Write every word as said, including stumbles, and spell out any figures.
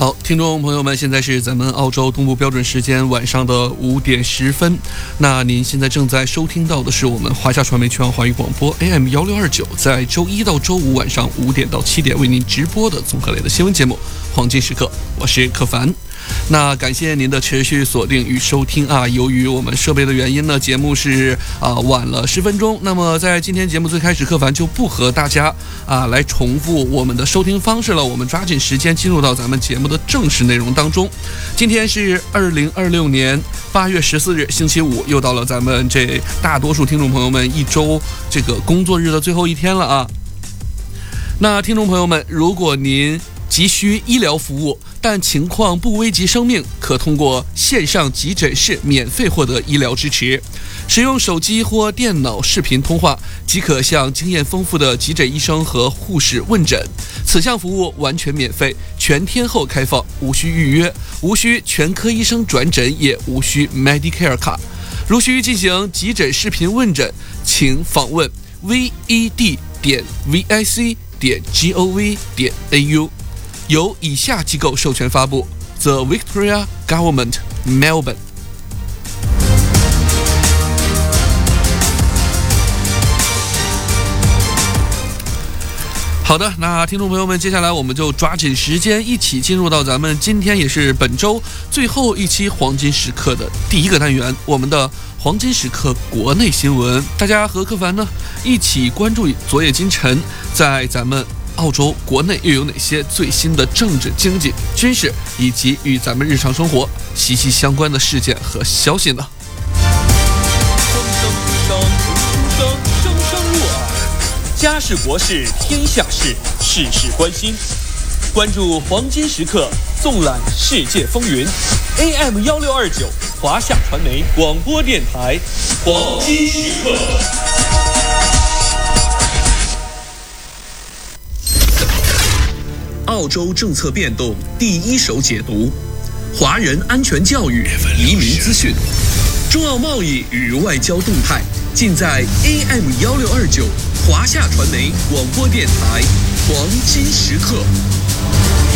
好，听众朋友们，现在是咱们澳洲东部标准时间晚上的五点十分。那您现在正在收听到的是我们华夏传媒全澳华语广播 A M 幺六二九，在周一到周五晚上五点到七点为您直播的综合类的新闻节目《黄金时刻》，我是柯凡。那感谢您的持续锁定与收听啊！由于我们设备的原因呢，节目是啊晚了十分钟。那么在今天节目最开始，柯凡就不和大家啊来重复我们的收听方式了。我们抓紧时间进入到咱们节目的正式内容当中。今天是二零二六年八月十四日，星期五，又到了咱们这大多数听众朋友们一周这个工作日的最后一天了啊。那听众朋友们，如果您急需医疗服务，但情况不危及生命，可通过线上急诊室免费获得医疗支持。使用手机或电脑视频通话，即可向经验丰富的急诊医生和护士问诊。此项服务完全免费，全天候开放，无需预约，无需全科医生转诊，也无需 Medicare 卡。如需进行急诊视频问诊，请访问 v e d 点 v i c 点 g o v 点 a u。由以下机构授权发布 ：The Victoria Government, Melbourne。好的，那听众朋友们，接下来我们就抓紧时间一起进入到咱们今天也是本周最后一期黄金时刻的第一个单元，我们的黄金时刻国内新闻。大家和柯凡呢一起关注昨夜今晨在咱们澳洲国内又有哪些最新的政治、经济、军事以及与咱们日常生活息息相关的事件和消息呢？ 风声雨声，读书声，声声入耳。家事国事天下事，事事关心。关注黄金时刻，纵览世界风云。A M 幺六二九，华夏传媒广播电台，黄金时刻。 澳洲政策变动第一手解读，华人安全教育、移民资讯，中澳贸易与外交动态，尽在 A M 幺六二九华夏传媒广播电台黄金时刻。